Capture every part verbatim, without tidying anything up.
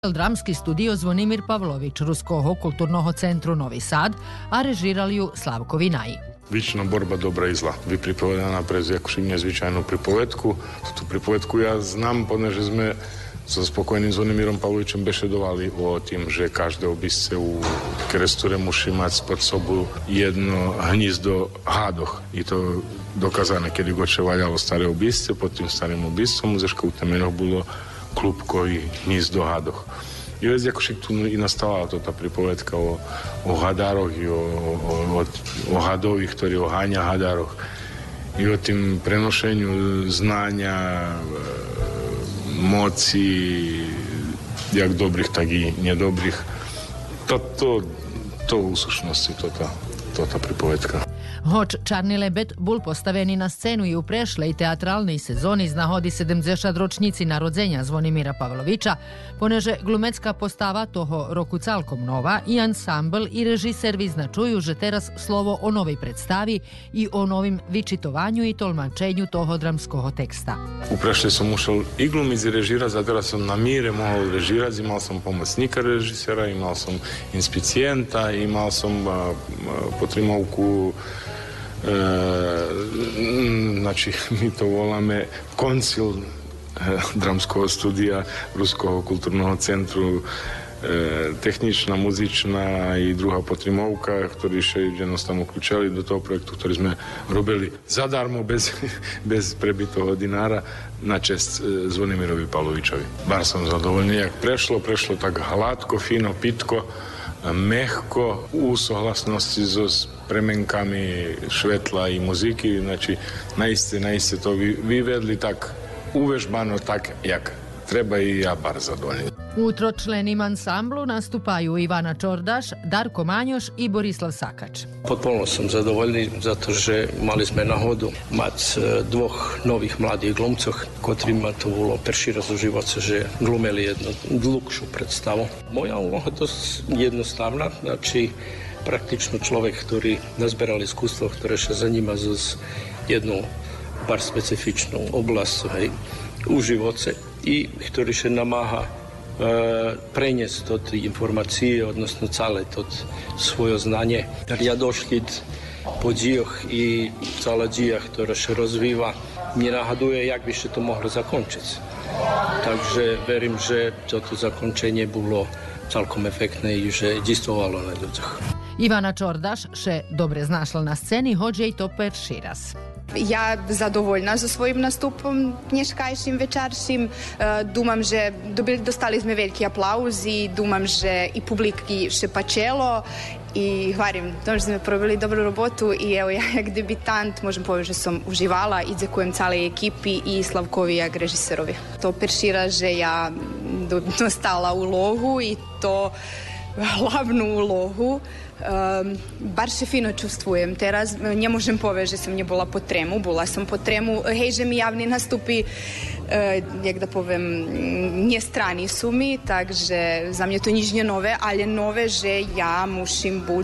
Dramski studio Zvonimir Pavlović Ruskog kulturnog centru Novi Sad, a režirali ju Slavko Vinaj. Вічна борба добра і зла. Ви приповідана през якусь незвичайну приповідку. Ту приповідку я знам, понеже ми со спокойним Zvonimirom Pavlovićem bešedovali o tim, že každé obisce u kresture muši mať pod sobu jedno gnizdo hádoch. I to dokazane, kedy goče valjalo stare obisce, pod tým starým obiscom uzeška u temenoch bolo klupko i gnizdo hádoch. I već jakošik tu i nastala to ta pripovedka o, o hadároch i o, o, o, o hadovi, ktorí oháňa hadároch. I o tým prenošenju znanja, moci, jak dobrih, tak i nedobrih. To, to, to u sušnosti, to ta, to ta pripovedka. Hoć Čarni lebed bul postaveni na scenu i u prešlej teatralnej sezoni z nahodi sedemdziesiąt ročnici narodzenja Zvonimira Pavlovića, poneže glumecka postava toho roku calkom nova i ansambl i režiser vyznačuju, že teraz slovo o novej predstavi i o novim vyčitovanju i tolmačenju toho dramskog teksta. U prešlej som ušel i glumiz i režirati, zato teraz sam na mire mohol režirati, imao sam pomocnika režisera, imao sam inspicijenta, imao sam a, a, potrimovku. E, znači, mi to volame koncil e, dramskog studija Ruskog kulturnog centru, e, tehnična, muzična i druga potrimovka, ktorí še jednostavno uključali do toho projektu, ktorý sme robili zadarmo, bez, bez prebitого dinara, na čest e, Zvonimirovi Pavlovićovi. Bar sam zadovoljný, jak prešlo, prešlo tak hladko, fino, pitko, mehko, u sohlasnosti so premenkami švetla i muziki, znači naiste, naiste to vyvedli tak uvežbano, tak jak treba i ja bar zadovoljni. U tročlenim ansamblu nastupaju Ivana Čordaš, Darko Manjoš i Borislav Sakač. Potpuno sam zadovoljni, zato že mali sme nahodu mať dvoch nových mladých glumcov, ktorýma to bolo prvší raz u živoce, že glumeli jednu dlhšiu predstavu. Moja úloha je dosť jednostavná, znači praktično človek, ktorý nazberal iskustvo, ktoré sa zaníma z jednu bar specifičnú oblasť, hej, u živoce i ktorý sa namáha Uh, preniesť to informacije, odnosno cale to svoje znanje. Ja došli po džijoh i cala džija, ktorá sa rozvíva, mne nahaduje, jak by sa to mohlo zakončiť. Takže verím, že toto zakončenie bolo celkom efektné i že dejstvovalo na ľuďoch. Ivana Čordaš še dobre znašla na sceni, hođe i to perši raz. Ja zadovoljna za svojim nastupom dneškajšim večaršim. Думам, že dostali sme veľký aplauz i думам, že i publiki še pačelo i hvarim, to, že sme probili dobru robotu i evo ja jak debitant možem povedať, že som uživala i ďakujem celej ekipi i Slavkovi jak režiserovi. To peršira, že ja dostala ulohu i to hlavnú ulohu. Um, bar še fino čustvujem teraz, ne možem povedať, že som nebola po tremu, bola som po tremu, hej, že mi javni nastupi, uh, jak da povem, nestrani su mi, takže za mňa to nič nie nové, ale nové, že ja mušim buď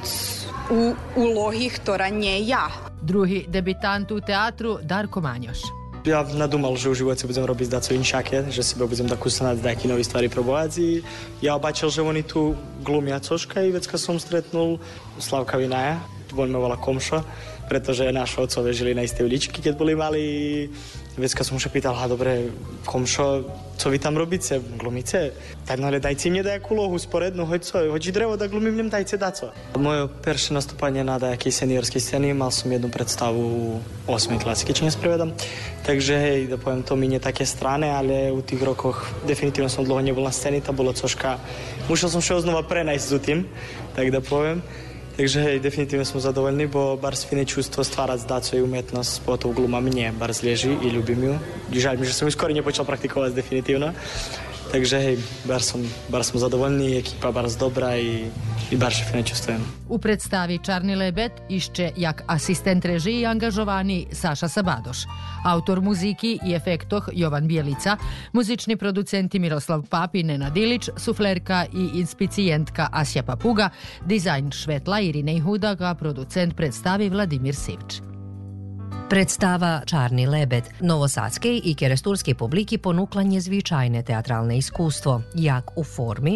u ulohi, ktorá nie ja. Druhý debitant u teatru Darko Manjoš. Ja nadúmal, že u živote budem robiť daco inšake, že sebe budem takú snad nejaký nový stvari probovať i ja obačil, že oni tu glumia coška i vecka som stretnul Slavka Vinaja, on me volá Komšo, pretože naši otcové žili na istej uličky, keď boli mali. Vecka som už pýtal, ha dobre, Komšo, co vy tam robíte, glumíte? Tak no ale dajte mne dajakú lohu sporednú, hoď co, hoď drevo, da glumím mnem, dajte daco. Moje perše nastúpanie na dajakej seniorskej scény, mal som jednu predstavu osmej klasiky, či nesprevedam. Takže hej, da poviem, to mi nie také strane, ale u tých rokoch definitívne som dlho nebol na scéne, to bolo coška. Musel som všetko znova prenajsť za tým, tak da poviem. Takže hej, definitívne som zadovoľný, bo bar sfine čувство stvárať daco i umietnosť po tou gluma mne bar zlieži i ľubím ju. Žaľ mi, že som ju skôr nepočal praktikovať definitívno. Takže hej, bar som, bar som zadovoľný, ekipa bar dobrá i, i bar šefine čustujem. U predstavi Čarni lebed išće jak asistent režiji angažovani Saša Sabadoš. Autor muziki i efektoh Jovan Bijelica, muzični producenti Miroslav Papi, Nenad Ilić, suflerka i inspicijentka Asja Papuga, dizajn švetla Irine Hudaga, producent predstavi Vladimir Sivč. Predstava Čarni lebed novosadskej i keresturskej publiki ponukla nje zvičajne teatralne iskustvo, jak u formi,